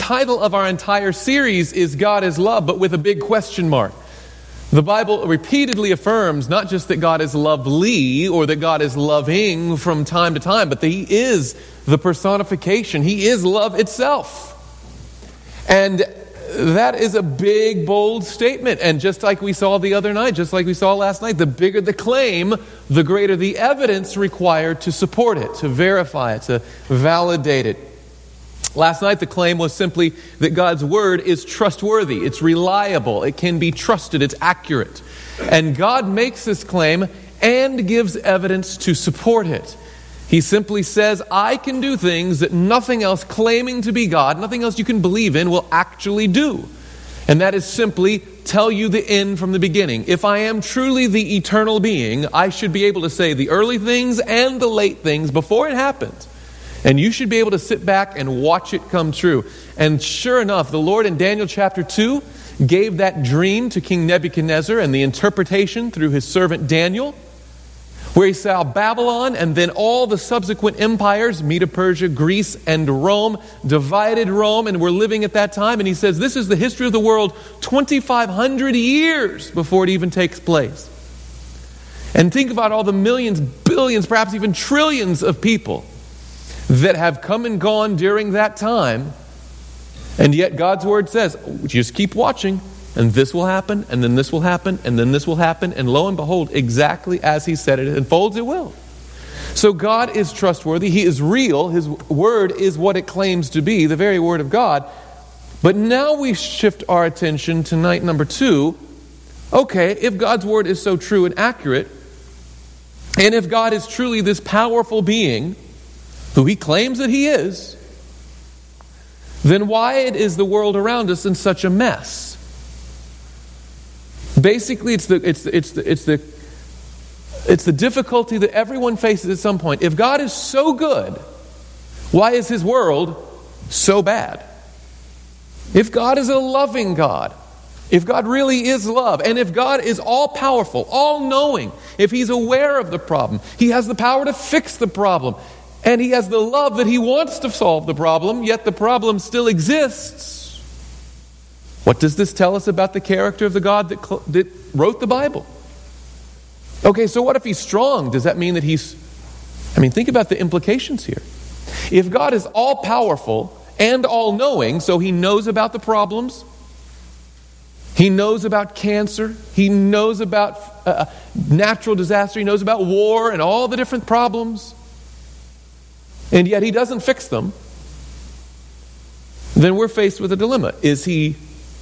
title of our entire series is God is Love, but with a big question mark. The Bible repeatedly affirms not just that God is lovely or that God is loving from time to time, but that He is the personification. He is love itself. And that is a big, bold statement. And just like we saw the other night, just like we saw last night, the bigger the claim, the greater the evidence required to support it, to verify it, to validate it. Last night the claim was simply that God's Word is trustworthy, it's reliable, it can be trusted, it's accurate. And God makes this claim and gives evidence to support it. He simply says, I can do things that nothing else claiming to be God, nothing else you can believe in will actually do. And that is simply tell you the end from the beginning. If I am truly the eternal being, I should be able to say the early things and the late things before it happens. And you should be able to sit back and watch it come true. And sure enough, the Lord in Daniel chapter 2 gave that dream to King Nebuchadnezzar and the interpretation through his servant Daniel, where he saw Babylon and then all the subsequent empires, Medo Persia, Greece, and Rome, divided Rome, and we're living at that time. And he says this is the history of the world 2,500 years before it even takes place. And think about all the millions, billions, perhaps even trillions of people that have come and gone during that time, and yet God's Word says, just keep watching, and this will happen, and then this will happen, and then this will happen, and lo and behold, exactly as He said it unfolds, it will. So God is trustworthy, He is real, His Word is what it claims to be, the very Word of God. But now we shift our attention to night number 2. Okay, if God's Word is so true and accurate, and if God is truly this powerful being, who He claims that He is, then why is the world around us in such a mess? Basically, it's the difficulty that everyone faces at some point. If God is so good, why is His world so bad? If God is a loving God, if God really is love, and if God is all-powerful, all-knowing, if He's aware of the problem, He has the power to fix the problem, and He has the love that He wants to solve the problem, yet the problem still exists. What does this tell us about the character of the God that wrote the Bible? Okay, so what if He's strong? Does that mean that He's... think about the implications here. If God is all-powerful and all-knowing, so He knows about the problems, He knows about cancer, He knows about natural disaster, He knows about war and all the different problems, and yet He doesn't fix them, then we're faced with a dilemma. Is He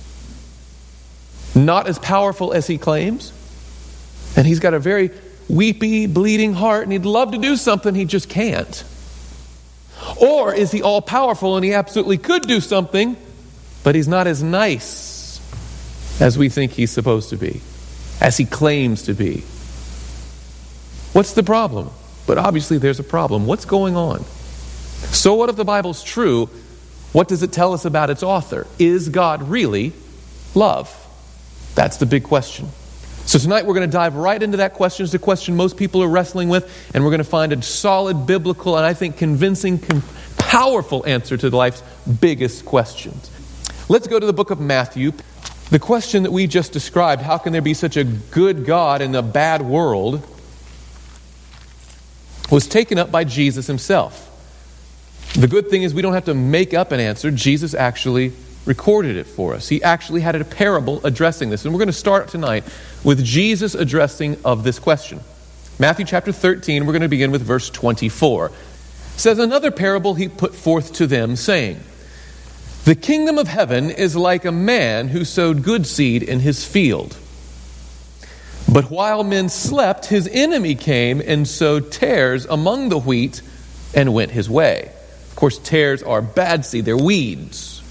not as powerful as He claims? And He's got a very weepy, bleeding heart, and He'd love to do something, He just can't. Or is He all-powerful and He absolutely could do something, but He's not as nice as we think He's supposed to be, as He claims to be? What's the problem? But obviously there's a problem. What's going on? So what if the Bible's true? What does it tell us about its author? Is God really love? That's the big question. So tonight we're going to dive right into that question. It's a question most people are wrestling with, and we're going to find a solid, biblical, and I think convincing, powerful answer to life's biggest questions. Let's go to the book of Matthew. The question that we just described, how can there be such a good God in a bad world, was taken up by Jesus Himself. The good thing is we don't have to make up an answer. Jesus actually recorded it for us. He actually had a parable addressing this. And we're going to start tonight with Jesus addressing of this question. Matthew chapter 13, we're going to begin with verse 24. It says, another parable He put forth to them, saying, the kingdom of heaven is like a man who sowed good seed in his field. But while men slept, his enemy came and sowed tares among the wheat and went his way. Of course, tares are bad seed. They're weeds.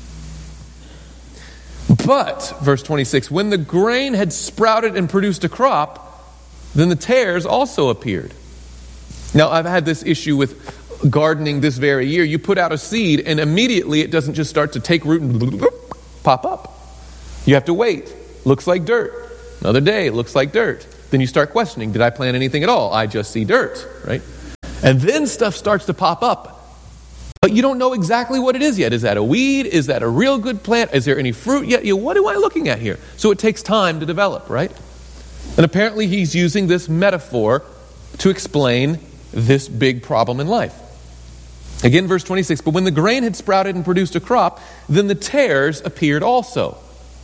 But, verse 26, when the grain had sprouted and produced a crop, then the tares also appeared. Now, I've had this issue with gardening this very year. You put out a seed and immediately it doesn't just start to take root and pop up. You have to wait. Looks like dirt. Another day, it looks like dirt. Then you start questioning, did I plant anything at all? I just see dirt, right? And then stuff starts to pop up. But you don't know exactly what it is yet. Is that a weed? Is that a real good plant? Is there any fruit yet? What am I looking at here? So it takes time to develop, right? And apparently he's using this metaphor to explain this big problem in life. Again, verse 26, but when the grain had sprouted and produced a crop, then the tares appeared also.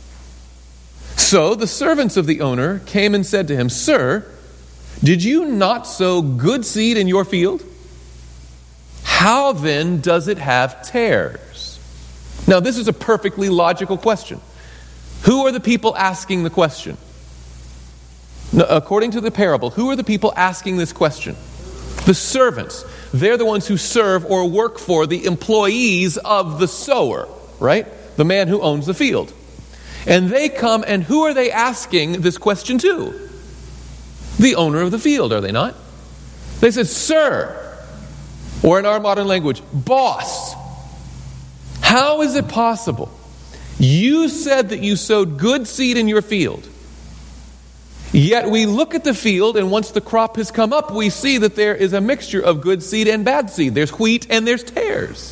So the servants of the owner came and said to him, Sir, did you not sow good seed in your field? How then does it have tares? Now this is a perfectly logical question. Who are the people asking the question? Now, according to the parable, who are the people asking this question? The servants. They're the ones who serve or work for the employees of the sower, right? The man who owns the field. And they come, and who are they asking this question to? The owner of the field, are they not? They said, Sir, or in our modern language, boss, how is it possible? You said that you sowed good seed in your field. Yet we look at the field, and once the crop has come up, we see that there is a mixture of good seed and bad seed. There's wheat and there's tares.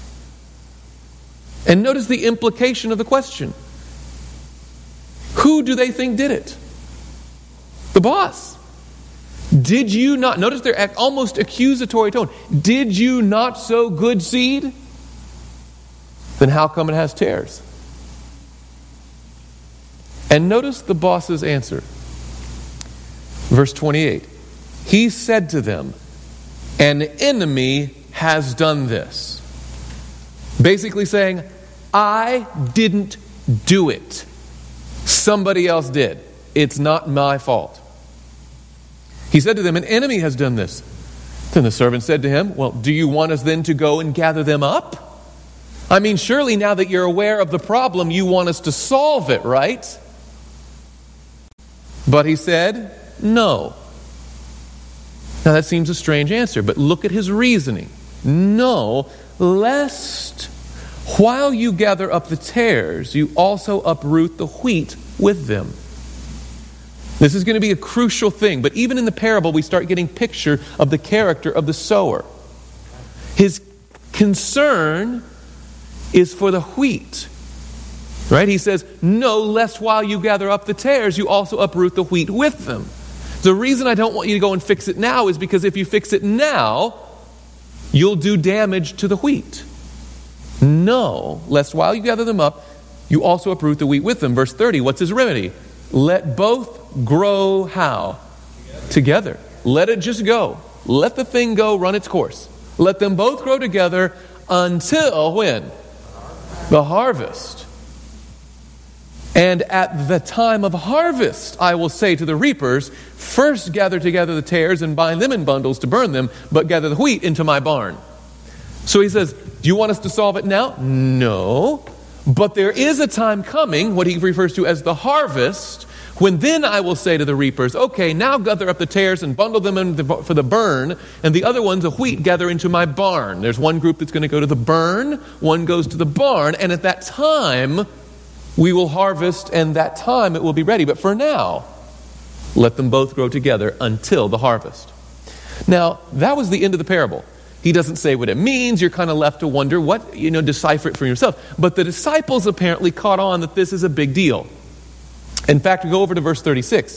And notice the implication of the question. Who do they think did it? The boss. Did you not, notice their almost accusatory tone, did you not sow good seed? Then how come it has tares? And notice the boss's answer. Verse 28, he said to them, an enemy has done this. Basically saying, I didn't do it. Somebody else did. It's not my fault. He said to them, an enemy has done this. Then the servant said to him, well, do you want us then to go and gather them up? I mean, surely now that you're aware of the problem, you want us to solve it, right? But he said, no. Now that seems a strange answer, but look at his reasoning. No, lest while you gather up the tares, you also uproot the wheat with them. This is going to be a crucial thing, but even in the parable we start getting picture of the character of the sower. His concern is for the wheat. Right? He says, no, lest while you gather up the tares, you also uproot the wheat with them. The reason I don't want you to go and fix it now is because if you fix it now, you'll do damage to the wheat. No, lest while you gather them up, you also uproot the wheat with them. Verse 30, what's his remedy? Let both grow how? Together. Let it just go. Let the thing go run its course. Let them both grow together until when? The harvest. And at the time of harvest, I will say to the reapers, first gather together the tares and bind them in bundles to burn them, but gather the wheat into my barn. So he says, do you want us to solve it now? No. But there is a time coming, what he refers to as the harvest, when then I will say to the reapers, okay, now gather up the tares and bundle them for the burn, and the other ones of wheat gather into my barn. There's one group that's going to go to the burn, one goes to the barn, and at that time we will harvest, and that time it will be ready. But for now, let them both grow together until the harvest. Now, that was the end of the parable. He doesn't say what it means. You're kind of left to wonder what, decipher it for yourself. But the disciples apparently caught on that this is a big deal. In fact, we go over to verse 36.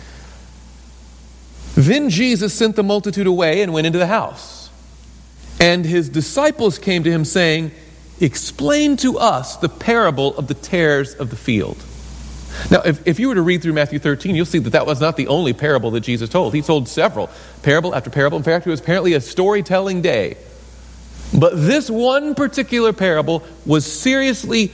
Then Jesus sent the multitude away and went into the house. And his disciples came to him saying, explain to us the parable of the tares of the field. Now, if you were to read through Matthew 13, you'll see that was not the only parable that Jesus told. He told several, parable after parable. In fact, it was apparently a storytelling day. But this one particular parable was seriously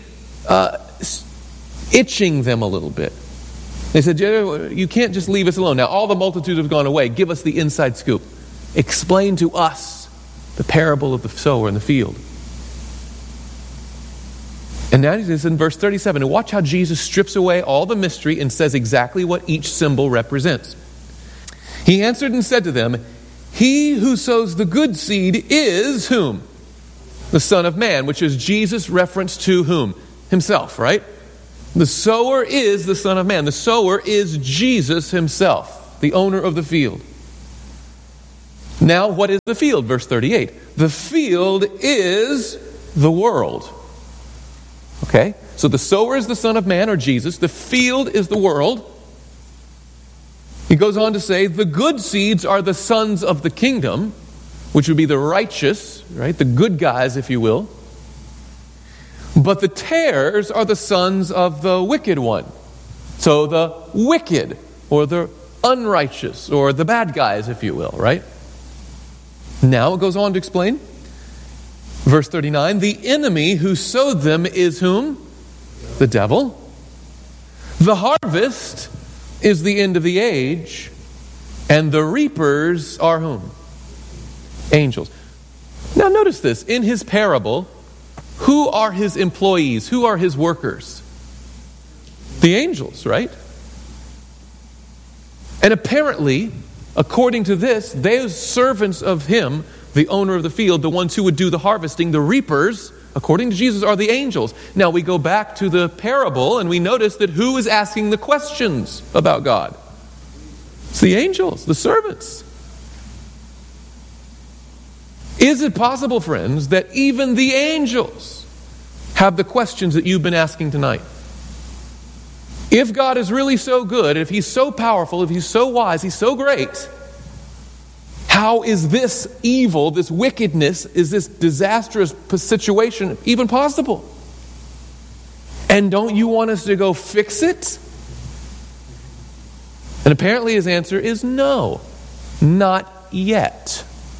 itching them a little bit. They said, you can't just leave us alone. Now, all the multitudes have gone away. Give us the inside scoop. Explain to us the parable of the sower in the field. And now he says in verse 37, and watch how Jesus strips away all the mystery and says exactly what each symbol represents. He answered and said to them, he who sows the good seed is whom? The Son of Man, which is Jesus' reference to whom? Himself, right? The sower is the Son of Man. The sower is Jesus himself, the owner of the field. Now, what is the field? Verse 38. The field is the world. Okay? So the sower is the Son of Man, or Jesus. The field is the world. He goes on to say, the good seeds are the sons of the kingdom, which would be the righteous, right? The good guys, if you will. But the tares are the sons of the wicked one. So the wicked, or the unrighteous, or the bad guys, if you will, right? Now it goes on to explain. Verse 39, the enemy who sowed them is whom? The devil. The harvest is the end of the age, and the reapers are whom? Angels. Now notice this. In his parable, who are his employees? Who are his workers? The angels, right? And apparently, according to this, those servants of him, the owner of the field, the ones who would do the harvesting, the reapers, according to Jesus, are the angels. Now we go back to the parable and we notice that who is asking the questions about God? It's the angels, the servants. Is it possible, friends, that even the angels have the questions that you've been asking tonight? If God is really so good, if He's so powerful, if He's so wise, He's so great, how is this evil, this wickedness, is this disastrous situation even possible? And don't you want us to go fix it? And apparently his answer is no, not yet.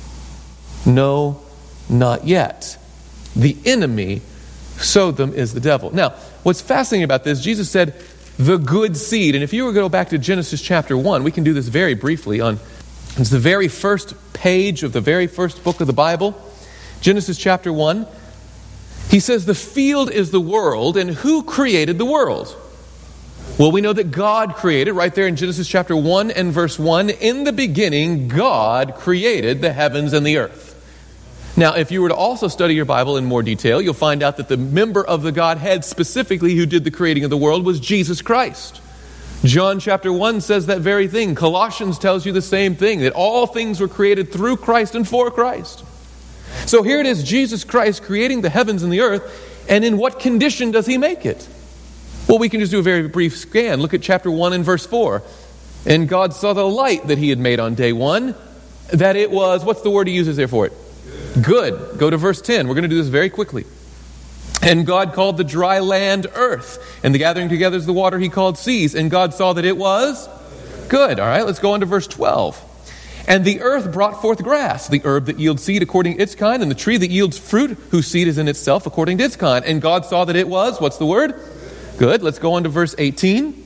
No, not yet. The enemy sowed them is the devil. Now, what's fascinating about this, Jesus said, the good seed. And if you were to go back to Genesis chapter 1, we can do this very briefly on, it's the very first page of the very first book of the Bible. Genesis chapter 1. He says, the field is the world, and who created the world? Well, we know that God created, right there in Genesis chapter 1 and verse 1, in the beginning, God created the heavens and the earth. Now, if you were to also study your Bible in more detail, you'll find out that the member of the Godhead specifically who did the creating of the world was Jesus Christ. John chapter 1 says that very thing. Colossians tells you the same thing, that all things were created through Christ and for Christ. So here it is, Jesus Christ creating the heavens and the earth, and in what condition does He make it? Well, we can just do a very brief scan. Look at chapter 1 and verse 4. And God saw the light that He had made on day 1, that it was, what's the word He uses there for it? Good. Go to verse 10. We're going to do this very quickly. And God called the dry land earth, and the gathering together of the water He called seas. And God saw that it was good. All right, let's go on to verse 12. And the earth brought forth grass, the herb that yields seed according to its kind, and the tree that yields fruit, whose seed is in itself according to its kind. And God saw that it was, what's the word? Good. Let's go on to verse 18.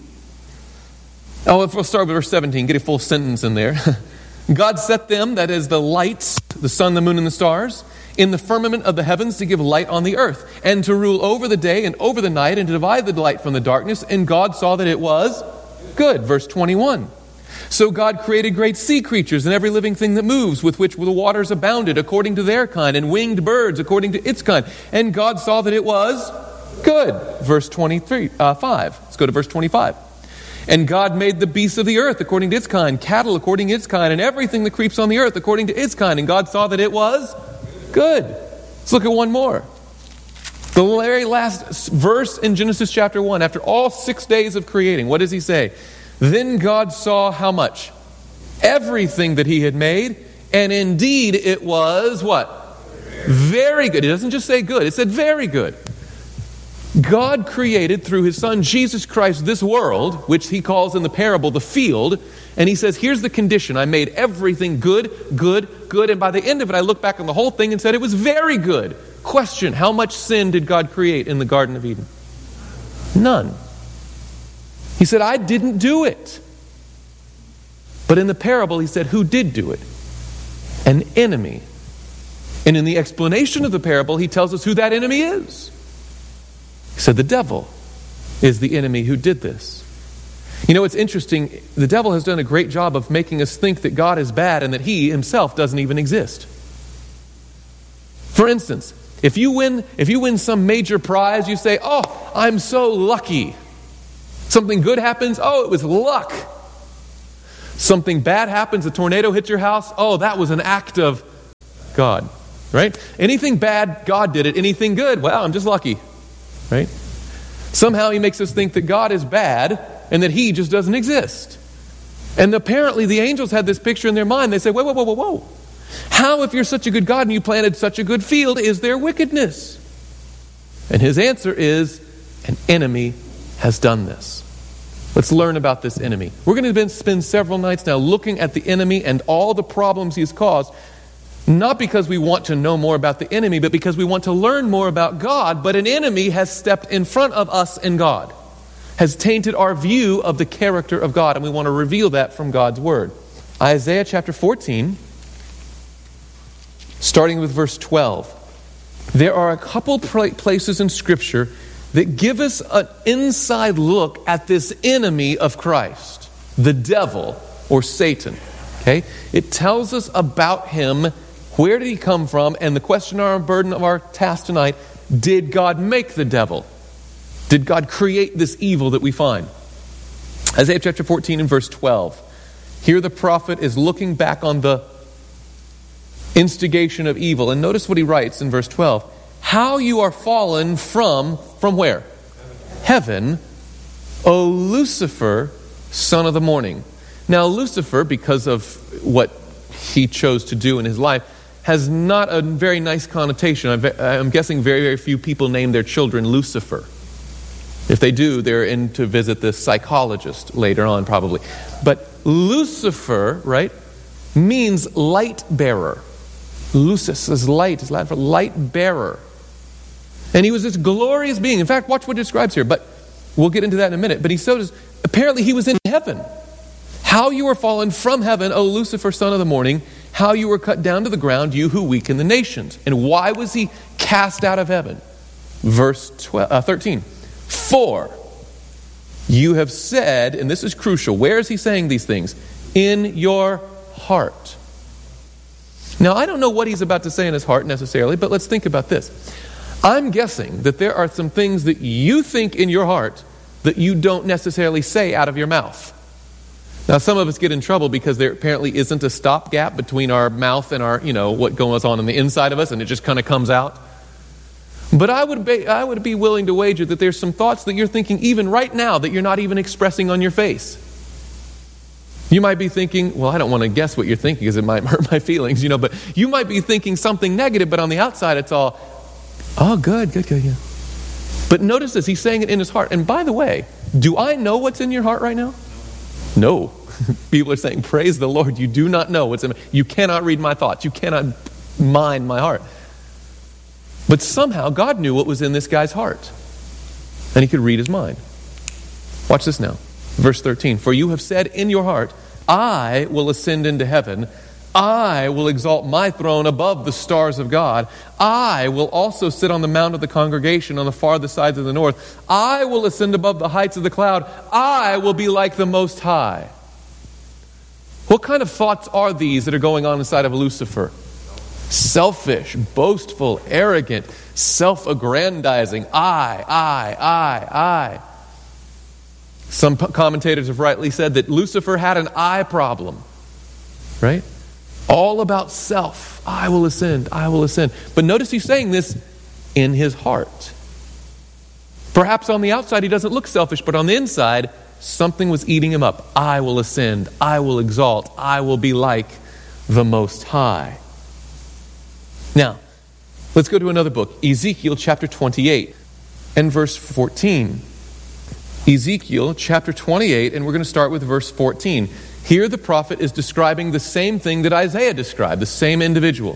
Oh, we'll start with verse 17. Get a full sentence in there. God set them, that is the lights, the sun, the moon, and the stars, in the firmament of the heavens to give light on the earth, and to rule over the day and over the night, and to divide the light from the darkness. And God saw that it was good. Verse 21. So God created great sea creatures and every living thing that moves, with which the waters abounded according to their kind, and winged birds according to its kind. And God saw that it was good. Verse 5. Let's go to verse 25. And God made the beasts of the earth according to its kind, cattle according to its kind, and everything that creeps on the earth according to its kind. And God saw that it was good. Let's look at one more. The very last verse in Genesis chapter 1, after all 6 days of creating, what does He say? Then God saw how much? Everything that He had made, and indeed it was what? Very good. It doesn't just say good, it said very good. God created through His Son Jesus Christ this world, which He calls in the parable the field, and He says, here's the condition. I made everything good, good, good, and by the end of it I looked back on the whole thing and said it was very good. Question, how much sin did God create in the Garden of Eden? None. He said, I didn't do it. But in the parable He said, who did do it? An enemy. And in the explanation of the parable He tells us who that enemy is. He said the devil is the enemy who did this. You know, it's interesting. The devil has done a great job of making us think that God is bad and that He Himself doesn't even exist. For instance, if you win some major prize, you say, oh, I'm so lucky. Something good happens, oh, it was luck. Something bad happens, a tornado hits your house. Oh, that was an act of God, right? Anything bad, God did it. Anything good, well, I'm just lucky, right? Somehow he makes us think that God is bad and that he just doesn't exist. And apparently the angels had this picture in their mind. They say, whoa. How, if you're such a good God and you planted such a good field, is there wickedness? And his answer is, an enemy has done this. Let's learn about this enemy. We're going to spend several nights now looking at the enemy and all the problems he's caused, not because we want to know more about the enemy, but because we want to learn more about God. But an enemy has stepped in front of us and God, has tainted our view of the character of God, and we want to reveal that from God's Word. Isaiah chapter 14, starting with verse 12. There are a couple places in Scripture that give us an inside look at this enemy of Christ, the devil or Satan. Okay? It tells us about him, where did he come from, and the question or burden of our task tonight, did God make the devil? Did God create this evil that we find? Isaiah chapter 14 and verse 12. Here the prophet is looking back on the instigation of evil, and notice what he writes in verse 12. How you are fallen from where? Heaven, O Lucifer, son of the morning. Now Lucifer, because of what he chose to do in his life, has not a very nice connotation. I'm guessing very, very few people name their children Lucifer. If they do, they're in to visit the psychologist later on probably. But Lucifer, right, means light bearer. Lucis is light, is Latin for light bearer. And he was this glorious being. In fact, watch what it describes here, but we'll get into that in a minute. But apparently he was in heaven. How you were fallen from heaven, O Lucifer, son of the morning, how you were cut down to the ground, you who weaken the nations. And why was he cast out of heaven? Verse 13. For you have said, and this is crucial, where is he saying these things? In your heart. Now, I don't know what he's about to say in his heart necessarily, but let's think about this. I'm guessing that there are some things that you think in your heart that you don't necessarily say out of your mouth. Now, some of us get in trouble because there apparently isn't a stopgap between our mouth and our, what goes on the inside of us, and it just kind of comes out. But I would be willing to wager that there's some thoughts that you're thinking even right now that you're not even expressing on your face. You might be thinking, well, I don't want to guess what you're thinking because it might hurt my feelings, but you might be thinking something negative, but on the outside it's all, oh, good, yeah. But notice this, he's saying it in his heart. And by the way, do I know what's in your heart right now? No. People are saying, praise the Lord, you do not know what's in you cannot read my thoughts. You cannot mine my heart. But somehow God knew what was in this guy's heart. And he could read his mind. Watch this now. Verse 13. For you have said in your heart, I will ascend into heaven. I will exalt my throne above the stars of God. I will also sit on the mount of the congregation on the farthest sides of the north. I will ascend above the heights of the cloud. I will be like the Most High. What kind of thoughts are these that are going on inside of Lucifer? Selfish, boastful, arrogant, self-aggrandizing. I. Some commentators have rightly said that Lucifer had an I problem. Right? All about self. I will ascend. But notice he's saying this in his heart. Perhaps on the outside he doesn't look selfish, but on the inside, something was eating him up. I will ascend. I will exalt. I will be like the Most High. Now, let's go to another book. Ezekiel chapter 28 and verse 14. Ezekiel chapter 28, and we're going to start with verse 14. Here the prophet is describing the same thing that Isaiah described, the same individual.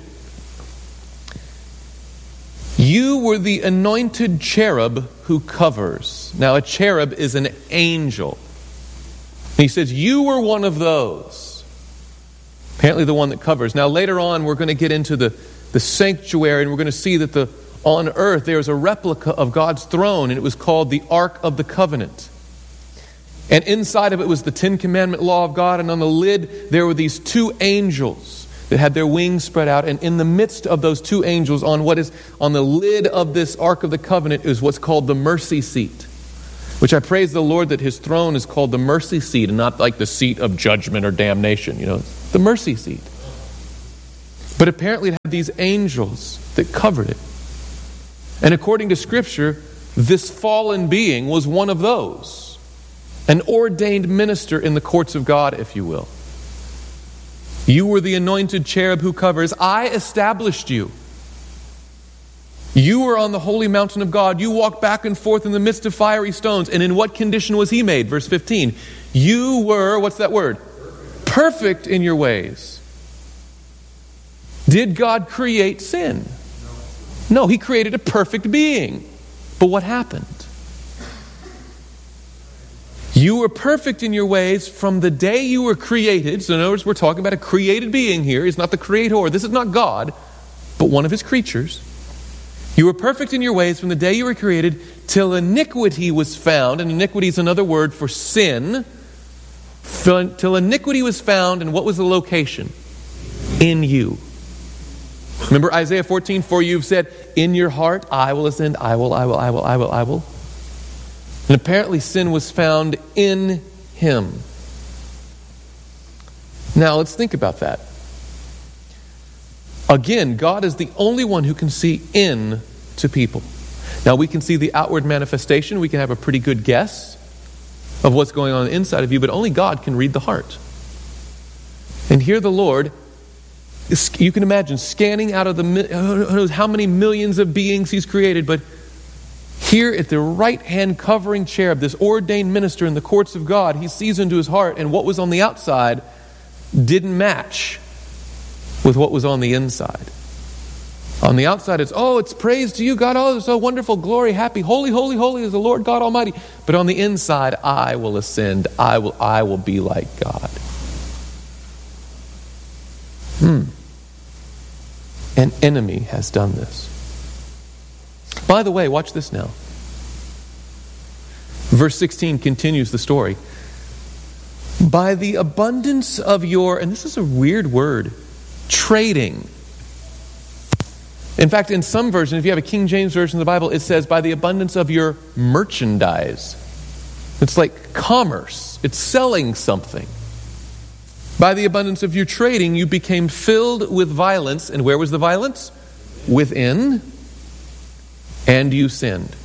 You were the anointed cherub who covers. Now a cherub is an angel. He says, you were one of those. Apparently the one that covers. Now later on we're going to get into the sanctuary, and we're going to see that on earth there is a replica of God's throne, and it was called the Ark of the Covenant. And inside of it was the 10 Commandment law of God, and on the lid there were these two angels that had their wings spread out, and in the midst of those two angels, on the lid of this Ark of the Covenant is what's called the mercy seat. Which I praise the Lord that his throne is called the mercy seat and not like the seat of judgment or damnation. The mercy seat. But apparently it had these angels that covered it. And according to Scripture, this fallen being was one of those. An ordained minister in the courts of God, if you will. You were the anointed cherub who covers. I established you. You were on the holy mountain of God. You walked back and forth in the midst of fiery stones. And in what condition was he made? Verse 15. You were, what's that word? Perfect in your ways. Did God create sin? No, he created a perfect being. But what happened? You were perfect in your ways from the day you were created. So in other words, we're talking about a created being here. He's not the creator. This is not God, but one of his creatures. You were perfect in your ways from the day you were created till iniquity was found. And iniquity is another word for sin. Till iniquity was found. And what was the location? In you. Remember Isaiah 14, for you've said, in your heart, I will ascend, I will. And apparently sin was found in him. Now let's think about that. Again, God is the only one who can see into people. Now we can see the outward manifestation. We can have a pretty good guess of what's going on inside of you, but only God can read the heart. And here the Lord, you can imagine scanning out of who knows how many millions of beings he's created, but here at the right-hand covering cherub, this ordained minister in the courts of God, he sees into his heart, and what was on the outside didn't match with what was on the inside. On the outside it's praise to you, God, it's so wonderful, glory, happy, holy, holy, holy is the Lord God Almighty. But on the inside, I will ascend, I will be like God. An enemy has done this. By the way, watch this now. Verse 16 continues the story. By the abundance of your, and this is a weird word, trading. In fact, in some versions, if you have a King James version of the Bible, it says, by the abundance of your merchandise. It's like commerce. It's selling something. By the abundance of your trading, you became filled with violence. And where was the violence? Within. And you sinned.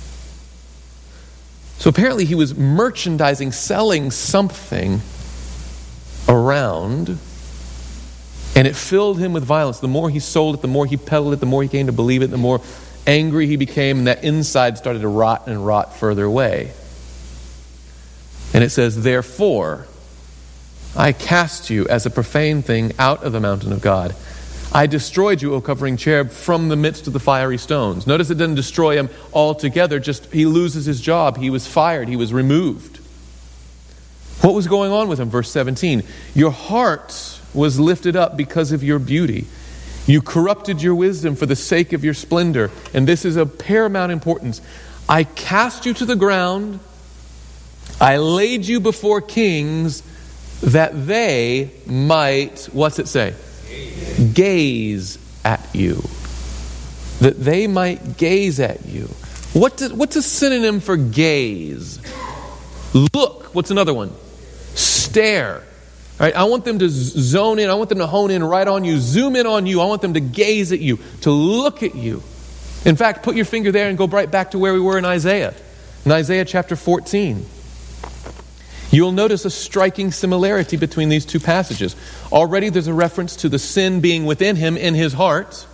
So apparently he was merchandising, selling something around, and it filled him with violence. The more he sold it, the more he peddled it, the more he came to believe it, the more angry he became, and that inside started to rot and rot further away. And it says, therefore, I cast you as a profane thing out of the mountain of God. I destroyed you, O covering cherub, from the midst of the fiery stones. Notice it didn't destroy him altogether, just he loses his job. He was fired. He was removed. What was going on with him? Verse 17. Your heart was lifted up because of your beauty. You corrupted your wisdom for the sake of your splendor. And this is of paramount importance. I cast you to the ground. I laid you before kings that they might, what's it say? Gaze at you. That they might gaze at you. What's a synonym for gaze? Look. What's another one? Stare. All right, I want them to zone in. I want them to hone in right on you. Zoom in on you. I want them to gaze at you. To look at you. In fact, put your finger there and go right back to where we were in Isaiah. In Isaiah chapter 14. You'll notice a striking similarity between these two passages. Already there's a reference to the sin being within him in his heart.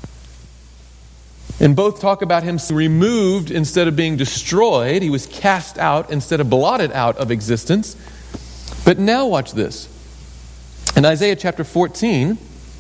And both talk about him removed instead of being destroyed. He was cast out instead of blotted out of existence. But now watch this. In Isaiah chapter 14,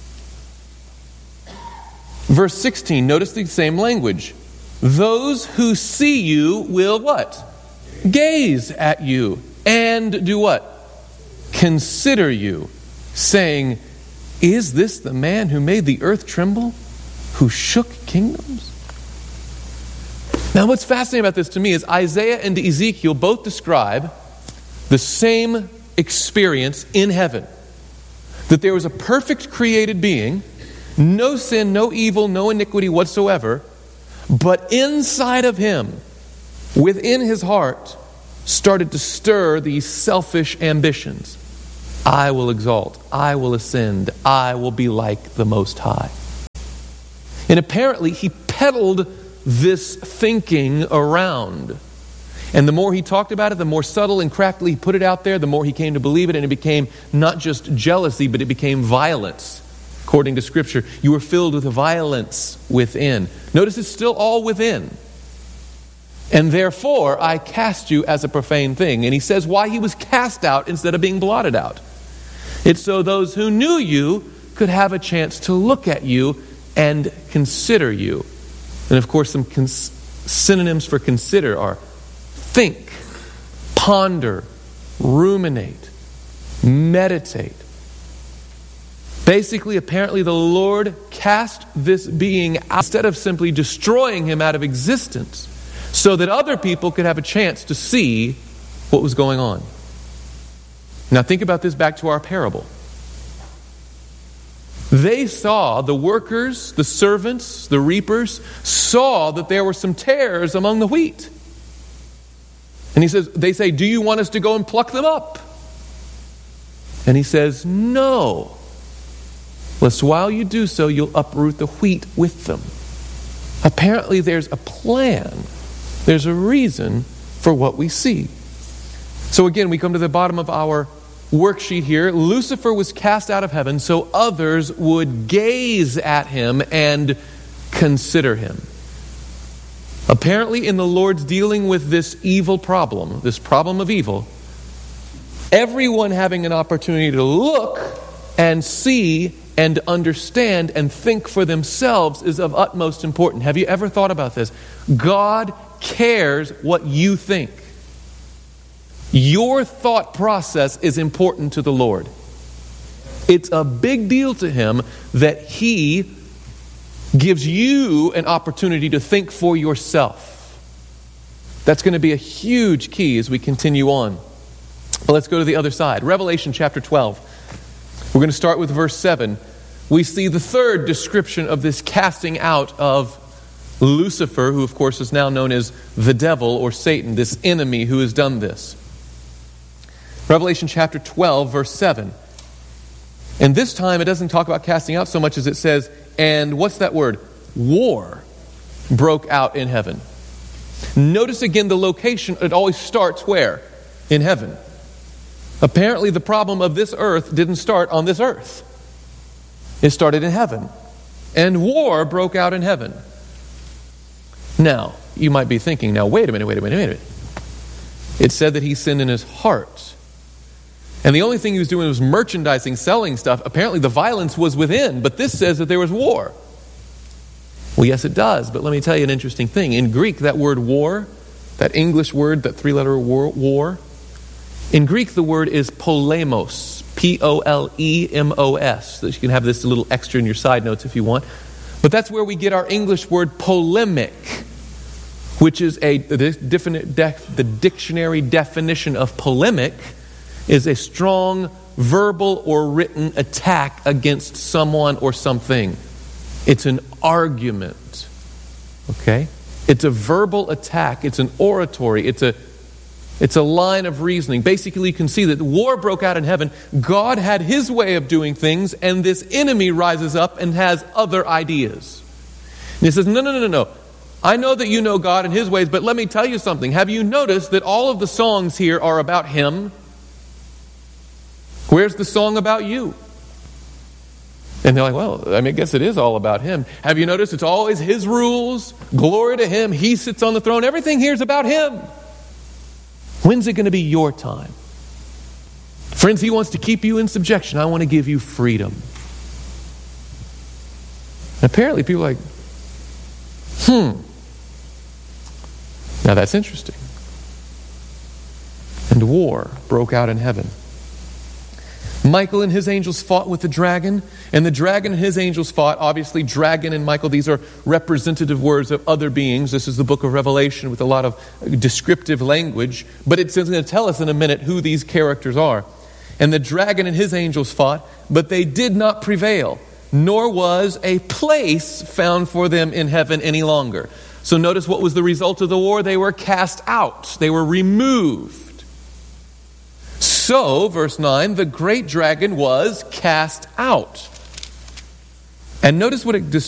verse 16, notice the same language. Those who see you will what? Gaze at you. And do what? Consider you, saying, is this the man who made the earth tremble, who shook kingdoms? Now what's fascinating about this to me is Isaiah and Ezekiel both describe the same experience in heaven. That there was a perfect created being, no sin, no evil, no iniquity whatsoever, but inside of him, within his heart started to stir these selfish ambitions. I will exalt, I will ascend, I will be like the Most High. And apparently he peddled this thinking around. And the more he talked about it, the more subtle and craftily he put it out there, the more he came to believe it, and it became not just jealousy, but it became violence. According to Scripture, you were filled with violence within. Notice it's still all within. And therefore, I cast you as a profane thing. And he says why he was cast out instead of being blotted out. It's so those who knew you could have a chance to look at you and consider you. And of course, some synonyms for consider are think, ponder, ruminate, meditate. Basically, apparently, the Lord cast this being out instead of simply destroying him out of existence, so that other people could have a chance to see what was going on. Now think about this back to our parable. They saw, the workers, the servants, the reapers, saw that there were some tares among the wheat. And he says, they say, do you want us to go and pluck them up? And he says, no. Lest while you do so, you'll uproot the wheat with them. Apparently there's a plan. There's a reason for what we see. So again, we come to the bottom of our worksheet here. Lucifer was cast out of heaven so others would gaze at him and consider him. Apparently in the Lord's dealing with this evil problem, this problem of evil, everyone having an opportunity to look and see and understand and think for themselves is of utmost importance. Have you ever thought about this? God cares what you think. Your thought process is important to the Lord. It's a big deal to him that he gives you an opportunity to think for yourself. That's going to be a huge key as we continue on. But let's go to the other side. Revelation chapter 12. We're going to start with verse 7. We see the third description of this casting out of Lucifer, who of course is now known as the devil or Satan, this enemy who has done this. Revelation chapter 12, verse 7. And this time it doesn't talk about casting out so much as it says, and what's that word? War broke out in heaven. Notice again the location. It always starts where? In heaven. Apparently the problem of this earth didn't start on this earth. It started in heaven. And war broke out in heaven. Now, you might be thinking, now wait a minute. It said that he sinned in his heart. And the only thing he was doing was merchandising, selling stuff. Apparently the violence was within, but this says that there was war. Well, yes, it does, but let me tell you an interesting thing. In Greek, that word war, that English word, that three-letter war, in Greek the word is polemos, P-O-L-E-M-O-S. So you can have this little extra in your side notes if you want. But that's where we get our English word polemic, which is the dictionary definition of polemic is a strong verbal or written attack against someone or something. It's an argument. Okay? It's a verbal attack. It's an oratory. It's a line of reasoning. Basically, you can see that war broke out in heaven. God had his way of doing things, and this enemy rises up and has other ideas. And he says, no. I know that you know God and his ways, but let me tell you something. Have you noticed that all of the songs here are about him? Where's the song about you? And they're like, well, I guess it is all about him. Have you noticed it's always his rules? Glory to him. He sits on the throne. Everything here is about him. When's it going to be your time? Friends, he wants to keep you in subjection. I want to give you freedom. And apparently people are like, Now that's interesting. And war broke out in heaven. Michael and his angels fought with the dragon, and the dragon and his angels fought. Obviously, dragon and Michael, these are representative words of other beings. This is the book of Revelation with a lot of descriptive language, but it's going to tell us in a minute who these characters are. And the dragon and his angels fought, but they did not prevail, nor was a place found for them in heaven any longer. So notice what was the result of the war? They were cast out. They were removed. So, verse 9, the great dragon was cast out. And notice what it